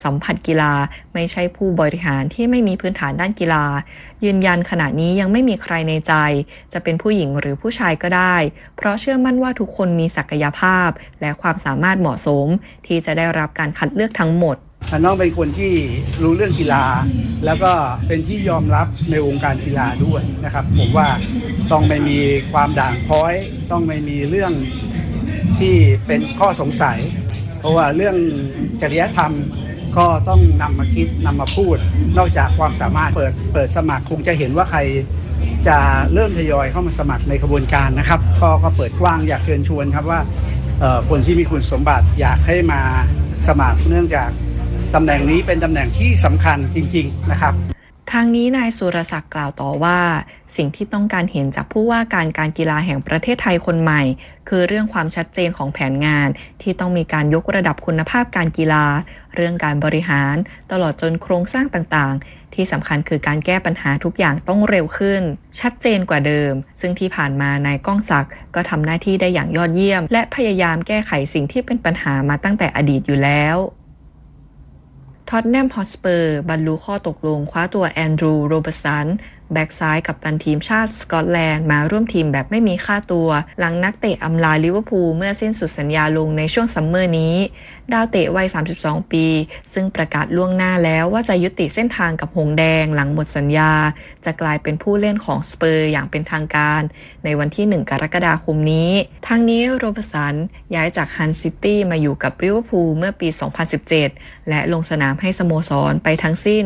สัมผัสกีฬาไม่ใช่ผู้บริหารที่ไม่มีพื้นฐานด้านกีฬายืนยันขณะนี้ยังไม่มีใครในใจจะเป็นผู้หญิงหรือผู้ชายก็ได้เพราะเชื่อมั่นว่าทุกคนมีศักยภาพและความสามารถเหมาะสมที่จะได้รับการคัดเลือกทั้งหมดน้องเป็นคนที่รู้เรื่องกีฬาแล้วก็เป็นที่ยอมรับในวงการกีฬาด้วยนะครับผมว่าต้องไม่มีความด่างพร้อยต้องไม่มีเรื่องที่เป็นข้อสงสัยเพราะว่าเรื่องจริยธรรมก็ต้องนำมาคิดนำมาพูดนอกจากความสามารถเปิดสมัครคงจะเห็นว่าใครจะเริ่มทยอยเข้ามาสมัครในกระบวนการนะครับก็เปิดกว้างอยากเชิญชวนครับว่าคนที่มีคุณสมบัติอยากให้มาสมัครเนื่องจากตำแหน่งนี้เป็นตำแหน่งที่สำคัญจริงๆนะครับทางนี้นายสุรศักดิ์กล่าวต่อว่าสิ่งที่ต้องการเห็นจากผู้ว่าการกีฬาแห่งประเทศไทยคนใหม่คือเรื่องความชัดเจนของแผนงานที่ต้องมีการยกระดับคุณภาพการกีฬาเรื่องการบริหารตลอดจนโครงสร้างต่างๆที่สำคัญคือการแก้ปัญหาทุกอย่างต้องเร็วขึ้นชัดเจนกว่าเดิมซึ่งที่ผ่านมานายก้องศักดิ์ก็ทำหน้าที่ได้อย่างยอดเยี่ยมและพยายามแก้ไขสิ่งที่เป็นปัญหามาตั้งแต่อดีตอยู่แล้วท็อตแนมฮอตสเปอร์บรรลุข้อตกลงคว้าตัวแอนดรูว์โรเบร์ตสันแบ็กซ้ายกัปตันทีมชาติสกอตแลนด์มาร่วมทีมแบบไม่มีค่าตัวหลังนักเตะอำลาลิเวอร์พูลเมื่อสิ้นสุดสัญญาลงในช่วงซัมเมอร์นี้ดาวเตะวัย32ปีซึ่งประกาศล่วงหน้าแล้วว่าจะยุติเส้นทางกับหงแดงหลังหมดสัญญาจะกลายเป็นผู้เล่นของสเปอร์อย่างเป็นทางการในวันที่1กรกฎาคมนี้ทั้งนี้โรเบร์ตสันย้ายจากฮันซิตี้มาอยู่กับลิเวอร์พูลเมื่อปี2017และลงสนามให้สโมสรไปทั้งสิ้น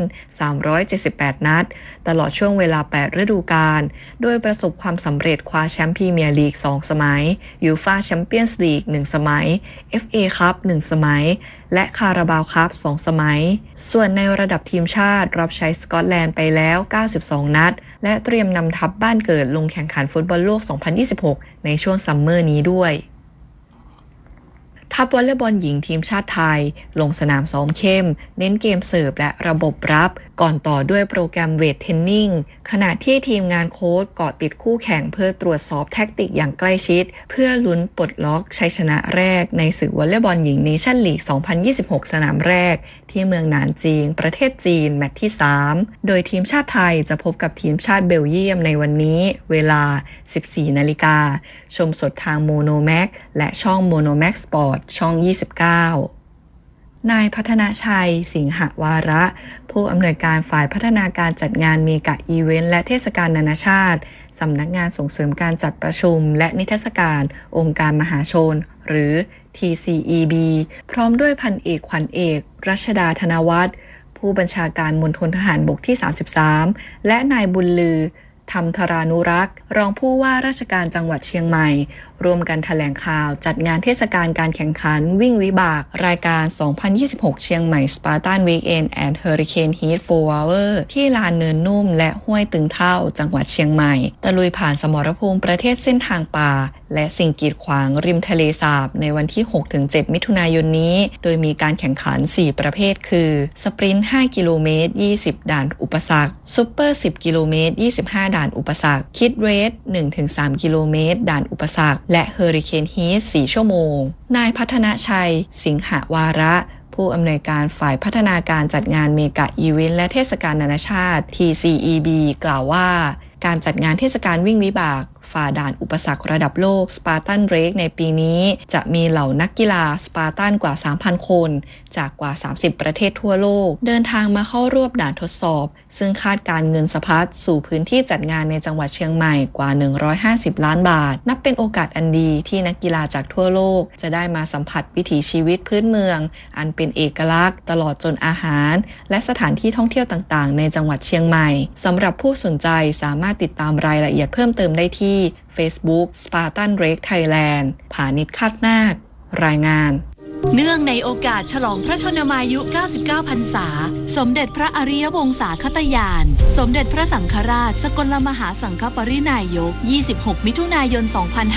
378นัดตลอดช่วงเวลา8ฤดูกาลโดยประสบความสำเร็จคว้าแชมป์พรีเมียร์ลีก2สมัยยูฟ่าแชมเปี้ยนส์ลีก1สมัย FA คัพ1สมัยและคาราบาวคัพ2สมัยส่วนในระดับทีมชาติรับใช้สกอตแลนด์ไปแล้ว92นัดและเตรียมนำทัพบ้านเกิดลงแข่งขันฟุตบอลโลก2026ในช่วงซัมเมอร์นี้ด้วยทัพวอลเลย์บอลหญิงทีมชาติไทยลงสนามซ้อมเข้มเน้นเกมเสิร์ฟและระบบรับก่อนต่อด้วยโปรแกรมเวทเทรนนิ่งขณะที่ทีมงานโค้ชเกาะติดคู่แข่งเพื่อตรวจสอบแทคติกอย่างใกล้ชิดเพื่อลุ้นปลดล็อกชัยชนะแรกในศึกวอลเลย์บอลหญิงเนชั่นลีก2026สนามแรกที่เมืองหนานจีนประเทศจีนแมตช์ที่3โดยทีมชาติไทยจะพบกับทีมชาติเบลเยียมในวันนี้เวลา 14 นาฬิกาชมสดทางโมโนแม็กและช่องโมโนแม็กสปอร์ตช่อง29นายพัฒนาชัยสิงหวาระผู้อำนวยการฝ่ายพัฒนาการจัดงานเมกะอีเวนต์และเทศกาลนานาชาติสำนักงานส่งเสริมการจัดประชุมและนิทรรศการองค์การมหาชนหรือ TCEB พร้อมด้วยพันเอกขวัญเอกรัชดาธนวัฒน์ผู้บัญชาการมณฑลทหารบกที่33และนายบุญลือธรรมธรานุรักษ์รองผู้ว่าราชการจังหวัดเชียงใหม่ร่วมกันแถลงข่าวจัดงานเทศกาลการแข่งขันวิ่งวิบากรายการ 2026 เชียงใหม่ Spartan Weekend and Hurricane Heat 4 Hour ที่ลานเนินนุ่มและห้วยตึงเท่าจังหวัดเชียงใหม่ตะลุยผ่านสมรภูมิประเทศเส้นทางป่าและสิ่งกีดขวางริมทะเลสาบในวันที่ 6-7 มิถุนายนนี้โดยมีการแข่งขัน 4 ประเภทคือสปรินต์ 5 กิโลเมตร 20 ด่านอุปสรรคซุปเปอร์ 10 กิโลเมตร 25 ด่านอุปสรรคคิดเรส 1-3 กิโลเมตร ด่านอุปสรรคและเฮอริเคนฮีท 4 ชั่วโมงนายพัฒนาชัยสิงหวาระผู้อำนวยการฝ่ายพัฒนาการจัดงานเมกะอีเวนต์และเทศกาลนานาชาติ TCEB กล่าวว่าการจัดงานเทศกาลวิ่งวิบากฝ่าด่านอุปสรรคระดับโลก Spartan Race ในปีนี้จะมีเหล่านักกีฬาสปาร์ตันกว่า 3,000 คนจากกว่า 30 ประเทศทั่วโลกเดินทางมาเข้าร่วมด่านทดสอบซึ่งคาดการเงินสะพัดสู่พื้นที่จัดงานในจังหวัดเชียงใหม่กว่า150ล้านบาทนับเป็นโอกาสอันดีที่นักกีฬาจากทั่วโลกจะได้มาสัมผัสวิถีชีวิตพื้นเมืองอันเป็นเอกลักษณ์ตลอดจนอาหารและสถานที่ท่องเที่ยวต่างๆในจังหวัดเชียงใหม่สำหรับผู้สนใจสามารถติดตามรายละเอียดเพิ่มเติมได้ที่ Facebook Spartan Race Thailand ผานิช คาดนาครายงานเนื่องในโอกาสฉลองพระชนมายุ 99 พรรษาสมเด็จพระอริยวงศาคตญาณสมเด็จพระสังฆราชสกลมหาสังฆปรินายก 26 มิถุนายน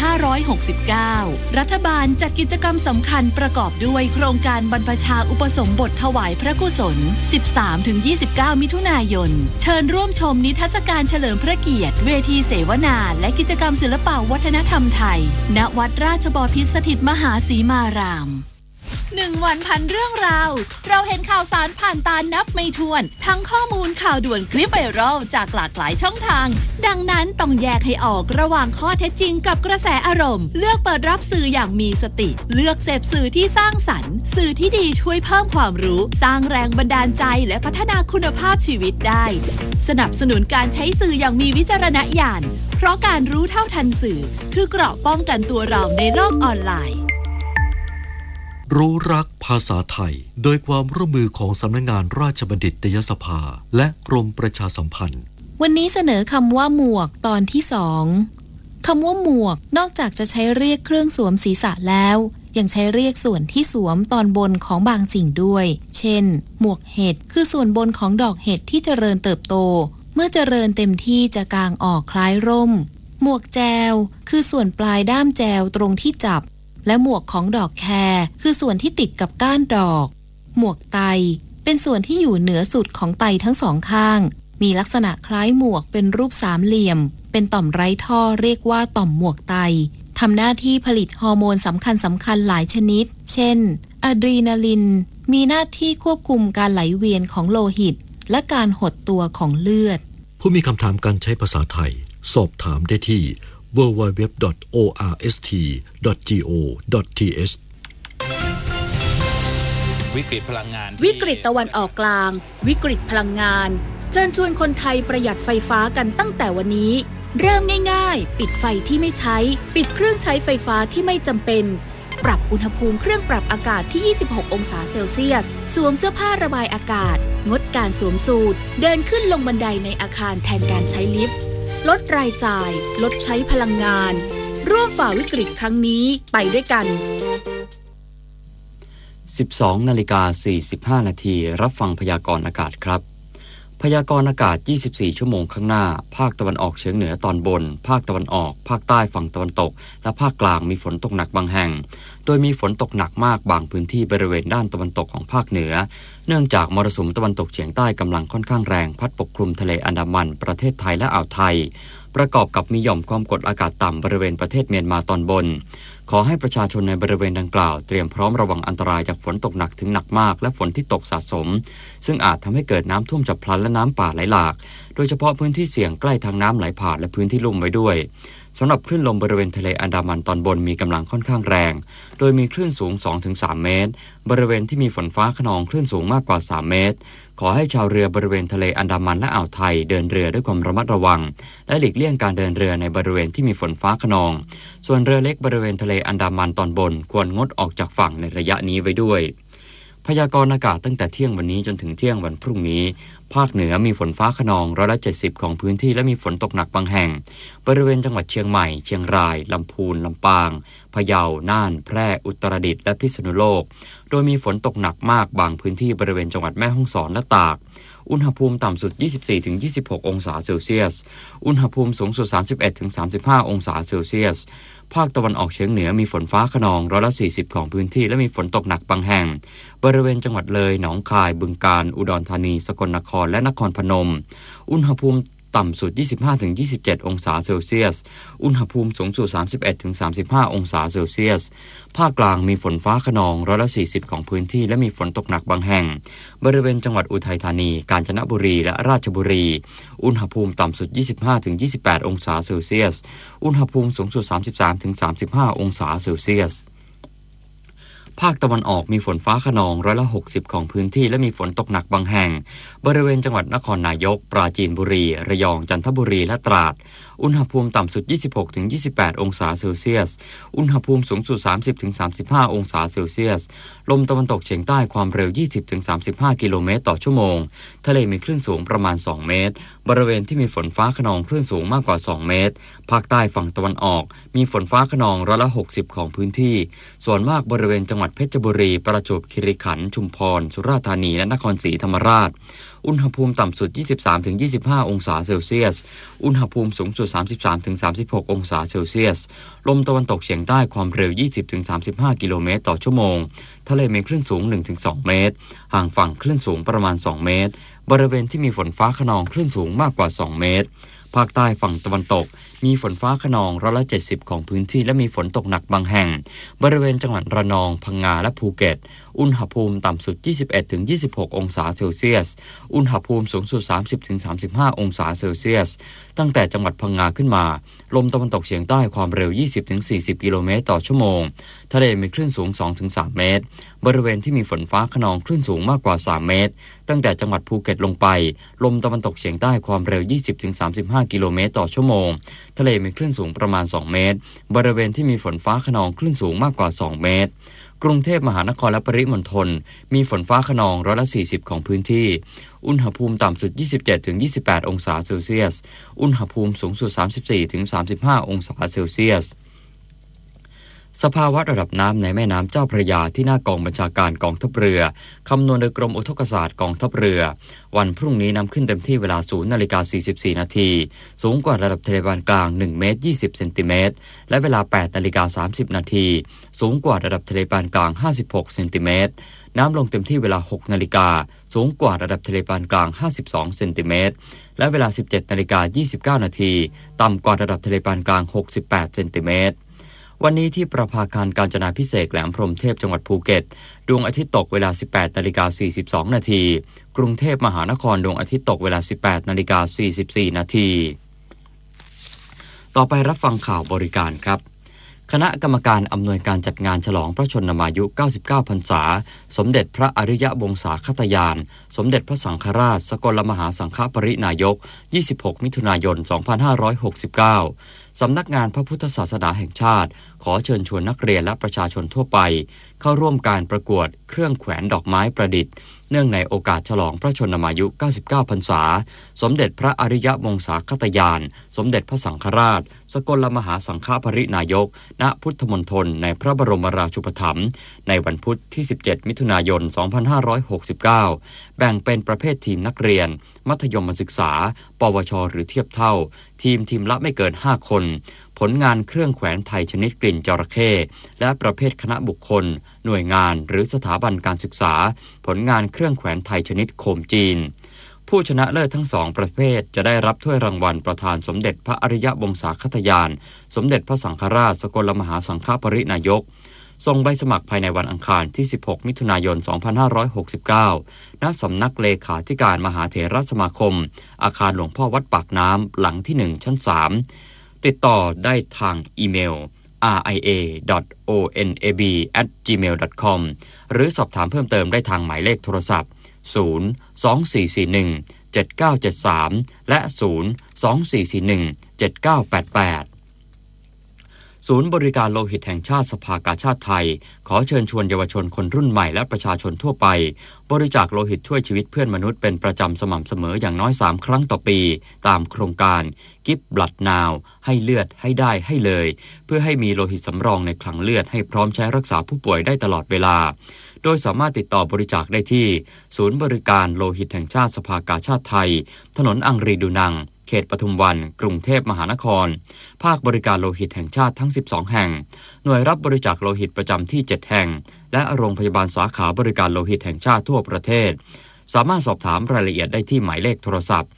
2569 รัฐบาลจัดกิจกรรมสำคัญประกอบด้วยโครงการบรรพชาอุปสมบทถวายพระกุศล 13-29 มิถุนายน เชิญร่วมชมนิทรรศการเฉลิมพระเกียรติเวทีเสวนาและกิจกรรมศิลปวัฒนธรรมไทยณวัดราชบพิตรสถิตมหาสีมาราม 1 วันพันเรื่องราวเราเห็นข่าวสารผ่านตานับไม่ถ้วนทั้งข้อมูลข่าวด่วนคลิปไวรัลจากหลากหลายช่องทางดังนั้นต้องแยกให้ออกระหว่างข้อเท็จจริงกับกระแสอารมณ์เลือกเปิดรับสื่ออย่างมีสติเลือกเสพสื่อที่สร้างสรรค์สื่อที่ดีช่วยเพิ่มความรู้สร้างแรงบันดาลใจและพัฒนาคุณภาพชีวิตได้สนับสนุนการใช้สื่ออย่างมีวิจารณญาณเพราะการรู้เท่าทันสื่อคือเกราะป้องกันตัวเราในโลกออนไลน์รู้รักภาษาไทยโดยความร่วมมือของสำนักงานราชบัณฑิตยสภาและกรมประชาสัมพันธ์วันนี้เสนอคำว่าหมวกตอนที่2คำว่าหมวกนอกจากจะใช้เรียกเครื่องสวมศีรษะแล้วยังใช้เรียกส่วนที่สวมตอนบนของบางสิ่งด้วยเช่นหมวกเห็ดคือส่วนบนของดอกเห็ดที่เจริญเติบโตเมื่อเจริญเต็มที่จะกางออกคล้ายร่มหมวกแจวคือส่วนปลายด้ามแจวตรงที่จับและหมวกของดอกแครคือส่วนที่ติดกับก้านดอกหมวกไตเป็นส่วนที่อยู่เหนือสุดของไตทั้งสองข้างมีลักษณะคล้ายหมวกเป็นรูปสามเหลี่ยมเป็นต่อมไร้ท่อเรียกว่าต่อมหมวกไตทำหน้าที่ผลิตฮอร์โมนสำคัญหลายชนิดเช่นอะดรีนาลินมีหน้าที่ควบคุมการไหลเวียนของโลหิตและการหดตัวของเลือดผู้มีคำถามการใช้ภาษาไทยสอบถามได้ที่ www.orst.go.th วิกฤตพลังงานวิกฤตตะวันออกกลางวิกฤตพลังงานเชิญชวนคนไทยประหยัดไฟฟ้ากันตั้งแต่วันนี้เริ่มง่ายๆปิดไฟที่ไม่ใช้ปิดเครื่องใช้ไฟฟ้าที่ไม่จำเป็นปรับอุณหภูมิเครื่องปรับอากาศที่26องศาเซลเซียสสวมเสื้อผ้าระบายอากาศงดการสวมสูทเดินขึ้นลงบันไดในอาคารแทนการใช้ลิฟต์ลดรายจ่ายลดใช้พลังงานร่วมฝ่าวิกฤตครั้งนี้ไปด้วยกัน 12:45 น.รับฟังพยากรณ์อากาศครับพยากรณ์อากาศ24ชั่วโมงข้างหน้าภาคตะวันออกเฉียงเหนือตอนบนภาคตะวันออกภาคใต้ฝั่งตะวันตกและภาคกลางมีฝนตกหนักบางแห่งโดยมีฝนตกหนักมากบางพื้นที่บริเวณด้านตะวันตกของภาคเหนือเนื่องจากมรสุมตะวันตกเฉียงใต้กำลังค่อนข้างแรงพัดปกคลุมทะเลอันดามันประเทศไทยและอ่าวไทยประกอบกับมีหย่อมความกดอากาศต่ำบริเวณประเทศเมียนมาตอนบนขอให้ประชาชนในบริเวณดังกล่าวเตรียมพร้อมระวังอันตรายจากฝนตกหนักถึงหนักมากและฝนที่ตกสะสมซึ่งอาจทำให้เกิดน้ำท่วมฉับพลันและน้ำป่าไหลหลากโดยเฉพาะพื้นที่เสี่ยงใกล้ทางน้ำไหลผ่านและพื้นที่ลุ่มไว้ด้วยสำหรับคลื่นลมบริเวณทะเลอันดามันตอนบนมีกำลังค่อนข้างแรงโดยมีคลื่นสูง 2-3 เมตรบริเวณที่มีฝนฟ้าคะนองคลื่นสูงมากกว่า3เมตรขอให้ชาวเรือบริเวณทะเลอันดามันและอ่าวไทยเดินเรือด้วยความระมัดระวังและหลีกเลี่ยงการเดินเรือในบริเวณที่มีฝนฟ้าคะนองส่วนเรือเล็กบริเวณทะเลอันดามันตอนบนควรงดออกจากฝั่งในระยะนี้ไว้ด้วยพยากรณ์อากาศตั้งแต่เที่ยงวันนี้จนถึงเที่ยงวันพรุ่งนี้ภาคเหนือมีฝนฟ้าคะนอง170ของพื้นที่และมีฝนตกหนักบางแห่งบริเวณจังหวัดเชียงใหม่เชียงรายลำพูนลำปางพะเยาน่านแพร่อุตรดิตถ์และพิษณุโลกโดยมีฝนตกหนักมากบางพื้นที่บริเวณจังหวัดแม่ฮ่องสอนและตากอุณหภูมิต่ำสุด 24-26 องศาเซลเซียสอุณหภูมิสูงสุด 31-35 องศาเซลเซียสภาคตะวันออกเฉียงเหนือมีฝนฟ้าคะนอง140ของพื้นที่และมีฝนตกหนักบางแห่งบริเวณจังหวัดเลยหนองคายบึงกาฬอุดรธานีสกลนครและนครพนมอุณหภูมิต่ำสุด 25-27 องศาเซลเซียสอุณหภูมิสูงสุด 31-35 องศาเซลเซียสภาคกลางมีฝนฟ้าคะนอง140ของพื้นที่และมีฝนตกหนักบางแห่งบริเวณจังหวัดอุทัยธานีกาญจนบุรีและราชบุรีอุณหภูมิต่ำสุด 25-28 องศาเซลเซียสอุณหภูมิสูงสุด 33-35 องศาเซลเซียสภาคตะวันออกมีฝนฟ้าคะนอง60%ของพื้นที่และมีฝนตกหนักบางแห่งบริเวณจังหวัดนครนายกปราจีนบุรีระยองจันทบุรีและตราดอุณหภูมิต่ำสุด 26-28 องศาเซลเซียสอุณหภูมิสูงสุด 30-35 องศาเซลเซียสลมตะวันตกเฉียงใต้ความเร็ว 20-35 กิโลเมตรต่อชั่วโมงทะเลมีคลื่นสูงประมาณ2เมตรบริเวณที่มีฝนฟ้าคะนองคลื่นสูงมากกว่า2เมตรภาคใต้ฝั่งตะวันออกมีฝนฟ้าคะนอง60%ของพื้นที่ส่วนมากบริเวณจังหวัดเพชรบุรีประจวบคีรีขันธ์ชุมพรสุราษฎร์ธานีและนครศรีธรรมราชอุณหภูมิต่ำสุด 23-25 องศาเซลเซียสอุณหภูมิสูงสุด 33-36 องศาเซลเซียสลมตะวันตกเฉียงใต้ความเร็ว 20-35 กิโลเมตรต่อชั่วโมงทะเลมีคลื่นสูง 1-2 เมตรห่างฝั่งคลื่นสูงประมาณ2เมตรบริเวณที่มีฝนฟ้าคะนองคลื่นสูงมากกว่า2เมตรภาคใต้ฝั่งตะวันตกมีฝนฟ้าคะนอง70%ของพื้นที่และมีฝนตกหนักบางแห่งบริเวณจังหวัดระนองพังงาและภูเก็ตอุณหภูมิต่ำสุด 21-26 องศาเซลเซียสอุณหภูมิสูงสุด 30-35 องศาเซลเซียสตั้งแต่จังหวัดพังงาขึ้นมาลมตะวันตกเฉียงใต้ความเร็ว 20-40 กิโลเมตรต่อชั่วโมงทะเลมีคลื่นสูง 2-3 เมตรบริเวณที่มีฝนฟ้าคะนองคลื่นสูงมากกว่า 3 เมตรตั้งแต่จังหวัดภูเก็ตลงไปลมตะวันตกเฉียงใต้ความเร็ว 20-35 กิโลเมตรต่อชั่วโมงทะเลมีคลื่นสูงประมาณ 2 เมตรบริเวณที่มีฝนฟ้าคะนองคลื่นสูงมากกว่า 2 เมตรกรุงเทพมหานครและปริมณฑลมีฝนฟ้าคะนอง40%ของพื้นที่อุณหภูมิต่ำสุด 27-28 องศาเซลเซียสอุณหภูมิสูงสุด 34-35 องศาเซลเซียสสภาวะระดับน้ำในแม่น้ำเจ้าพระยาที่หน้ากองบัญชาการกองทัพเรือคำนวณโดยกรมอุทกศาสตร์กองทัพเรือวันพรุ่งนี้นำขึ้นเต็มที่เวลา 0:44 นาทีสูงกว่าระดับทะเลปานกลาง1 เมตร 20 เซนติเมตรและเวลา 8:30 นาทีสูงกว่าระดับทะเลปานกลาง56 เซนติเมตรน้ำลงเต็มที่เวลา 6 นาฬิกาสูงกว่าระดับทะเลปานกลาง52 เซนติเมตรและเวลา 17:29 นาทีต่ำกว่าระดับทะเลปานกลาง68 เซนติเมตรวันนี้ที่ประภาคารกาญจนาภิเษกแหลมพรหมเทพจังหวัดภูเก็ตดวงอาทิตย์ตกเวลา 18:42 นาทีกรุงเทพมหานครดวงอาทิตย์ตกเวลา 18:44 นาทีต่อไปรับฟังข่าวบริการครับคณะกรรมการอำนวยการจัดงานฉลองพระชนมายุ99พรรษาสมเด็จพระอริยวงศาคตยานสมเด็จพระสังฆราชสกลมหาสังฆปรินายก26มิถุนายน2569สำนักงานพระพุทธศาสนาแห่งชาติขอเชิญชวนนักเรียนและประชาชนทั่วไปเข้าร่วมการประกวดเครื่องแขวนดอกไม้ประดิษฐ์เนื่องในโอกาสฉลองพระชนมายุ99พรรษาสมเด็จพระอริยวงศาคตยานสมเด็จพระสังฆราชสกลมหาสังฆปรินายกณพุทธมณฑลในพระบรมราชูปถัมภ์ในวันพุธที่17มิถุนายน2569แบ่งเป็นประเภททีมนักเรียนมัธยมศึกษาปวชหรือเทียบเท่าทีมละไม่เกิน5คนผลงานเครื่องแขวนไทยชนิดกลิ่นจระเข้และประเภทคณะบุคคลหน่วยงานหรือสถาบันการศึกษาผลงานเครื่องแขวนไทยชนิดโคมจีนผู้ชนะเลิศทั้ง2ประเภทจะได้รับถ้วยรางวัลประธานสมเด็จพระอริยวงศาคตยานสมเด็จพระสังฆราชสกลมหาสังฆปรินายกส่งใบสมัครภายในวันอังคารที่16มิถุนายน2569ณสำนักเลขาธิการมหาเถรสมาคมอาคารหลวงพ่อวัดปากน้ำหลังที่1ชั้น3ติดต่อได้ทางอีเมล ria.onab@gmail.com หรือสอบถามเพิ่มเติมได้ทางหมายเลขโทรศัพท์024417973และ024417988ศูนย์บริการโลหิตแห่งชาติสภากาชาดไทยขอเชิญชวนเยาวชนคนรุ่นใหม่และประชาชนทั่วไปบริจาคโลหิตช่วยชีวิตเพื่อนมนุษย์เป็นประจำสม่ำเสมออย่างน้อย3ครั้งต่อปีตามโครงการ Give Blood Now ให้เลือดให้ได้ให้เลยเพื่อให้มีโลหิตสำรองในคลังเลือดให้พร้อมใช้รักษาผู้ป่วยได้ตลอดเวลาโดยสามารถติดต่อบริจาคได้ที่ศูนย์บริการโลหิตแห่งชาติสภากาชาดไทยถนนอังรีดูนังเขตปทุมวันกรุงเทพมหานครภาคบริการโลหิตแห่งชาติทั้ง12แห่งหน่วยรับบริจาคโลหิตประจำที่7แห่งและโรงพยาบาลสาขาบริการโลหิตแห่งชาติทั่วประเทศสามารถสอบถามรายละเอียดได้ที่หมายเลขโทรศัพท์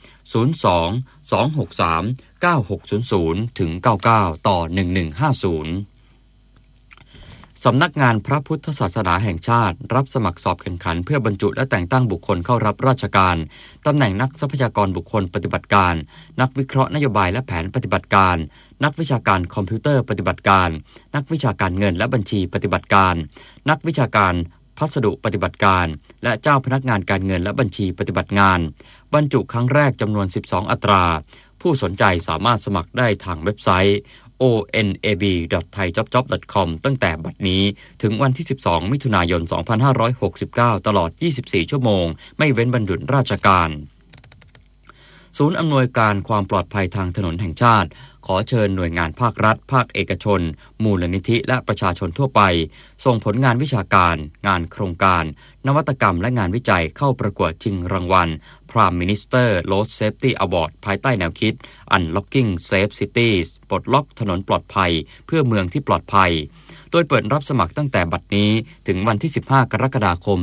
02-263-9600-99/1150สำนักงานพระพุทธศาสนาแห่งชาติรับสมัครสอบแข่งขันเพื่อบรรจุและแต่งตั้งบุคคลเข้ารับราชการตำแหน่งนักทรัพยากรบุคคลปฏิบัติการนักวิเคราะห์นโยบายและแผนปฏิบัติการนักวิชาการคอมพิวเตอร์ปฏิบัติการนักวิชาการเงินและบัญชีปฏิบัติการนักวิชาการพัสดุปฏิบัติการและเจ้าพนักงานการเงินและบัญชีปฏิบัติงานบรรจุครั้งแรกจำนวน12อัตราผู้สนใจสามารถสมัครได้ทางเว็บไซต์onab.thaijobjob.com ตั้งแต่บัดนี้ถึงวันที่12มิถุนายน2569ตลอด24ชั่วโมงไม่เว้นวันหยุดราชการศูนย์อำนวยการความปลอดภัยทางถนนแห่งชาติขอเชิญหน่วยงานภาครัฐภาคเอกชนมูลนิธิและประชาชนทั่วไปส่งผลงานวิชาการงานโครงการนวัตกรรมและงานวิจัยเข้าประกวดชิงรางวัล Prime Minister Road Safety Award ภายใต้แนวคิด Unlocking Safe Cities ปลดล็อกถนนปลอดภัยเพื่อเมืองที่ปลอดภัยโดยเปิดรับสมัครตั้งแต่บัดนี้ถึงวันที่15กรกฎาคม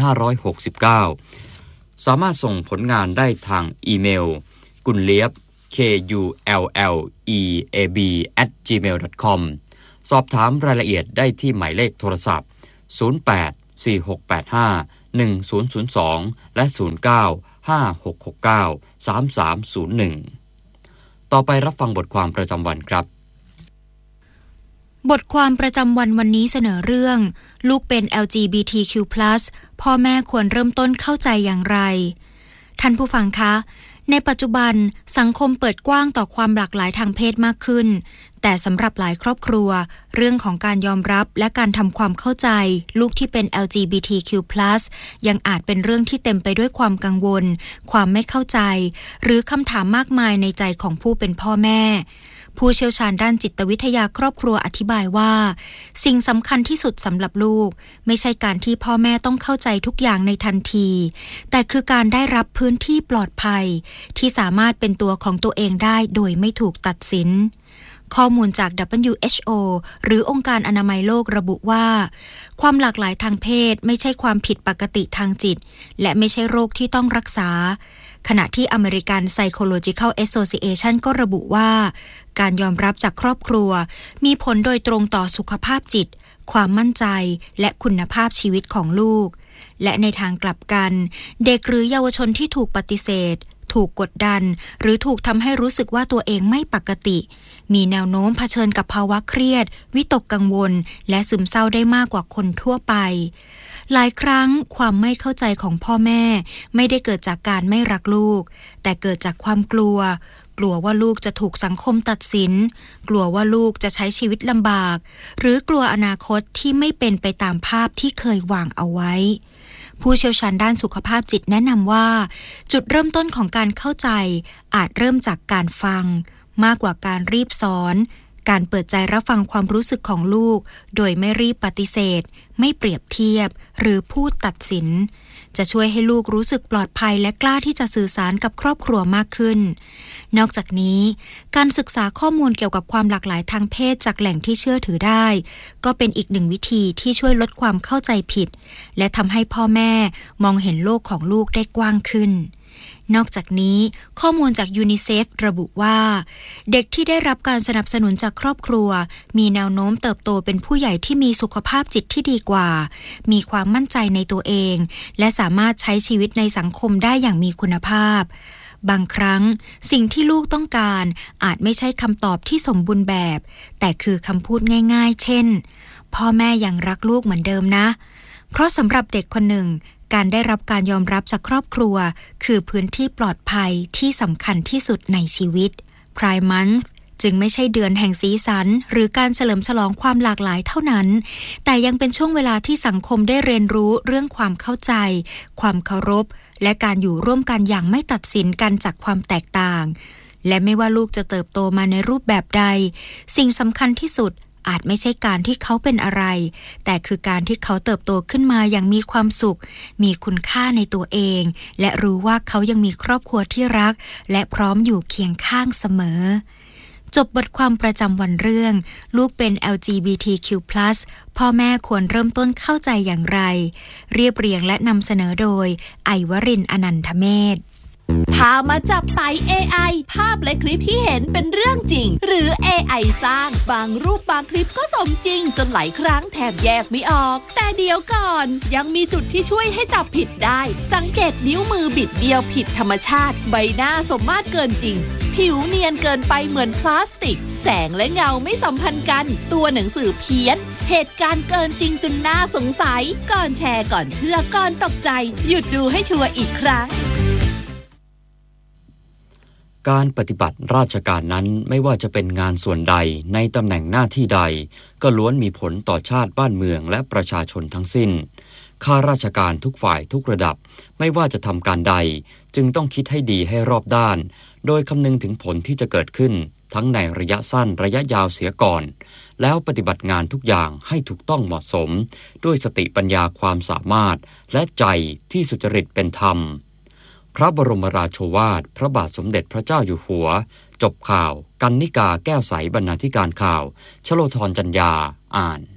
2569สามารถส่งผลงานได้ทางอีเมล gunliep KULLEAB@gmail.com สอบถามรายละเอียดได้ที่หมายเลขโทรศัพท์0846851002และ0956693301ต่อไปรับฟังบทความประจำวันครับบทความประจำวันวันนี้เสนอเรื่องลูกเป็น LGBTQ+ พ่อแม่ควรเริ่มต้นเข้าใจอย่างไรท่านผู้ฟังคะในปัจจุบันสังคมเปิดกว้างต่อความหลากหลายทางเพศมากขึ้นแต่สำหรับหลายครอบครัวเรื่องของการยอมรับและการทำความเข้าใจลูกที่เป็น LGBTQ+ ยังอาจเป็นเรื่องที่เต็มไปด้วยความกังวลความไม่เข้าใจหรือคำถามมากมายในใจของผู้เป็นพ่อแม่ผู้เชี่ยวชาญด้านจิตวิทยาครอบครัวอธิบายว่าสิ่งสำคัญที่สุดสำหรับลูกไม่ใช่การที่พ่อแม่ต้องเข้าใจทุกอย่างในทันทีแต่คือการได้รับพื้นที่ปลอดภัยที่สามารถเป็นตัวของตัวเองได้โดยไม่ถูกตัดสินข้อมูลจาก WHO หรือองค์การอนามัยโลกระบุว่าความหลากหลายทางเพศไม่ใช่ความผิดปกติทางจิตและไม่ใช่โรคที่ต้องรักษาขณะที่ American Psychological Association ก็ระบุว่าการยอมรับจากครอบครัวมีผลโดยตรงต่อสุขภาพจิตความมั่นใจและคุณภาพชีวิตของลูกและในทางกลับกันเด็กหรือเยาวชนที่ถูกปฏิเสธถูกกดดันหรือถูกทำให้รู้สึกว่าตัวเองไม่ปกติมีแนวโน้มเผชิญกับภาวะเครียดวิตกกังวลและซึมเศร้าได้มากกว่าคนทั่วไปหลายครั้งความไม่เข้าใจของพ่อแม่ไม่ได้เกิดจากการไม่รักลูกแต่เกิดจากความกลัวว่าลูกจะถูกสังคมตัดสินกลัวว่าลูกจะใช้ชีวิตลำบากหรือกลัวอนาคตที่ไม่เป็นไปตามภาพที่เคยวางเอาไว้ผู้เชี่ยวชาญด้านสุขภาพจิตแนะนำว่าจุดเริ่มต้นของการเข้าใจอาจเริ่มจากการฟังมากกว่าการรีบสอนการเปิดใจรับฟังความรู้สึกของลูกโดยไม่รีบปฏิเสธไม่เปรียบเทียบหรือพูดตัดสินจะช่วยให้ลูกรู้สึกปลอดภัยและกล้าที่จะสื่อสารกับครอบครัวมากขึ้นนอกจากนี้การศึกษาข้อมูลเกี่ยวกับความหลากหลายทางเพศจากแหล่งที่เชื่อถือได้ก็เป็นอีกหนึ่งวิธีที่ช่วยลดความเข้าใจผิดและทำให้พ่อแม่มองเห็นโลกของลูกได้กว้างขึ้นนอกจากนี้ข้อมูลจากยูนิเซฟระบุว่าเด็กที่ได้รับการสนับสนุนจากครอบครัวมีแนวโน้มเติบโตเป็นผู้ใหญ่ที่มีสุขภาพจิตที่ดีกว่ามีความมั่นใจในตัวเองและสามารถใช้ชีวิตในสังคมได้อย่างมีคุณภาพบางครั้งสิ่งที่ลูกต้องการอาจไม่ใช่คำตอบที่สมบูรณ์แบบแต่คือคำพูดง่ายๆเช่นพ่อแม่ยังรักลูกเหมือนเดิมนะเพราะสำหรับเด็กคนหนึ่งการได้รับการยอมรับจากครอบครัวคือพื้นที่ปลอดภัยที่สำคัญที่สุดในชีวิต Pride Month จึงไม่ใช่เดือนแห่งสีสันหรือการเฉลิมฉลองความหลากหลายเท่านั้นแต่ยังเป็นช่วงเวลาที่สังคมได้เรียนรู้เรื่องความเข้าใจความเคารพและการอยู่ร่วมกันอย่างไม่ตัดสินกันจากความแตกต่างและไม่ว่าลูกจะเติบโตมาในรูปแบบใดสิ่งสำคัญที่สุดอาจไม่ใช่การที่เขาเป็นอะไรแต่คือการที่เขาเติบโตขึ้นมาอย่างมีความสุขมีคุณค่าในตัวเองและรู้ว่าเขายังมีครอบครัวที่รักและพร้อมอยู่เคียงข้างเสมอจบบทความประจำวันเรื่องลูกเป็น LGBTQ+ พ่อแม่ควรเริ่มต้นเข้าใจอย่างไรเรียบเรียงและนำเสนอโดยไอวรินทร์อนันทเมธพามาจับไต่ AI ภาพและคลิปที่เห็นเป็นเรื่องจริงหรือ AI สร้างบางรูปบางคลิปก็สมจริงจนหลายครั้งแทบแยกไม่ออกแต่เดี๋ยวก่อนยังมีจุดที่ช่วยให้จับผิดได้สังเกตนิ้วมือบิดเบี้ยวผิดธรรมชาติใบหน้าสมมาตรเกินจริงผิวเนียนเกินไปเหมือนพลาสติกแสงและเงาไม่สัมพันธ์กันตัวหนังสือเพี้ยนเหตุการณ์เกินจริงจนน่าสงสัยก่อนแชร์ก่อนเชื่อก่อนตกใจหยุดดูให้ชัวร์อีกครั้งการปฏิบัติราชการนั้นไม่ว่าจะเป็นงานส่วนใดในตำแหน่งหน้าที่ใดก็ล้วนมีผลต่อชาติบ้านเมืองและประชาชนทั้งสิ้นข้าราชการทุกฝ่ายทุกระดับไม่ว่าจะทำการใดจึงต้องคิดให้ดีให้รอบด้านโดยคำนึงถึงผลที่จะเกิดขึ้นทั้งในระยะสั้นระยะยาวเสียก่อนแล้วปฏิบัติงานทุกอย่างให้ถูกต้องเหมาะสมด้วยสติปัญญาความสามารถและใจที่สุจริตเป็นธรรมพระบรมราโชวาทพระบาทสมเด็จพระเจ้าอยู่หัวจบข่าวกรรณิกาแก้วใสบรรณาธิการข่าวชโลธรจัญญาอ่าน